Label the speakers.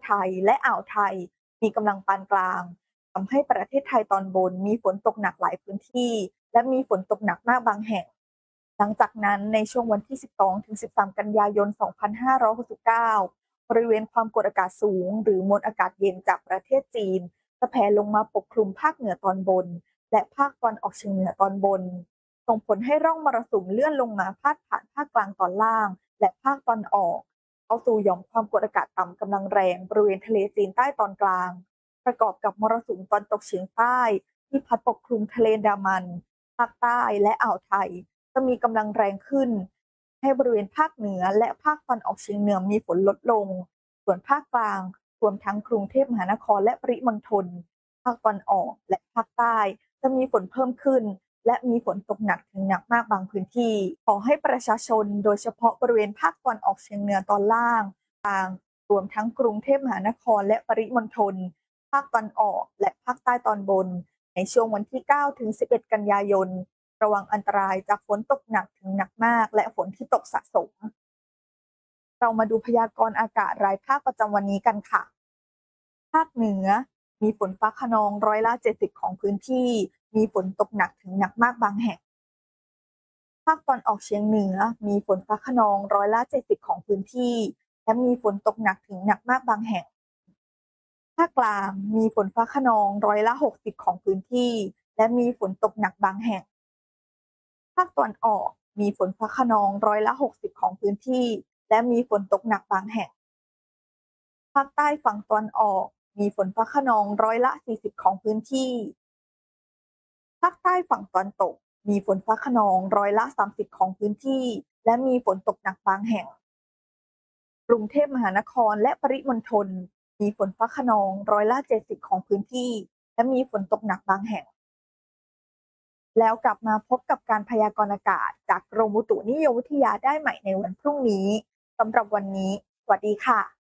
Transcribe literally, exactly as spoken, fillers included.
Speaker 1: ไทยและอ่าวไทยมีกำลังปานกลางทำให้ประเทศไทยตอนบนมีฝนตกหนักหลายพื้นที่และมีฝนตกหนักมากบางแห่งหลังจากนั้นในช่วงวันที่ สิบสองถึงสิบสาม กันยายน สองพันห้าร้อยหกสิบเก้า บริเวณความกดอากาศสูงหรือมวลอากาศเย็นจากประเทศจีนจะแผ่ลงมาปกคลุมภาคเหนือตอนบนและภาคตะวันออกเฉียงเหนือตอนบนส่งผลให้ร่องมรสุมเลื่อนลงมาพาดผ่านภาคกลางตอนล่างและภาคตอนออกเข้าสู่หย่อมความกดอากาศต่ำกำลังแรงบริเวณทะเลจีนใต้ตอนกลางประกอบกับมรสุมตะวันตกเฉียงใต้ที่พัดปกคลุมทะเลอันดามันภาคใต้และอ่าวไทยจะมีกำลังแรงขึ้นให้บริเวณภาคเหนือและภาคตะวันออกเฉียงเหนือมีฝนลดลงส่วนภาคกลางรวมทั้งกรุงเทพมหานครและปริมณฑลภาคตะวันออกและภาคใต้จะมีฝนเพิ่มขึ้นและมีฝนตกหนักถึงหนักมากบางพื้นที่ขอให้ประชาชนโดยเฉพาะบริเวณภาคตะวันออกเฉียงเหนือตอนล่างกลางรวมทั้งกรุงเทพมหานครและปริมณฑลภาคตะวันออกและภาคใต้ตอนบนในช่วงวันที่ เก้าถึงสิบเอ็ด กันยายนระวังอันตรายจากฝนตกหนักถึงหนักมากและฝนที่ตกสะสมเรามาดูพยากรณ์อากาศรายภาคประจำวันนี้กันค่ะภาคเหนือมีฝนฟ้าคะนองร้อยละเจ็ดสิบของพื้นที่มีฝนตกหนักถึงหนักมากบางแห่งภาคตะวันออกเฉียงเหนือมีฝนฟ้าคะนองร้อยละเจ็ดสิบของพื้นที่และมีฝนตกหนักถึงหนักมากบางแห่งภาคกลางมีฝนฟ้าคะนองร้อยละหกสิบของพื้นที่และมีฝนตกหนักบางแห่งภาคตะวันออกมีฝนฟ้าคะนองร้อยละหกสิบของพื้นที่และมีฝนตกหนักบางแห่งภาคใต้ฝั่งตะวันออกมีฝนฟ้าคะนองร้อยละสี่สิบของพื้นที่ภาคใต้ฝั่งตะวันตกมีฝนฟ้าคะนองร้อยละสามสิบของพื้นที่และมีฝนตกหนักบางแห่งกรุงเทพมหานครและปริมณฑลมีฝนฟ้าคะนองร้อยละเจ็ดสิบของพื้นที่และมีฝนตกหนักบางแห่งแล้วกลับมาพบกับการพยากรณ์อากาศจากกรมอุตุนิยมวิทยาได้ใหม่ในวันพรุ่งนี้สำหรับวันนี้สวัสดีค่ะ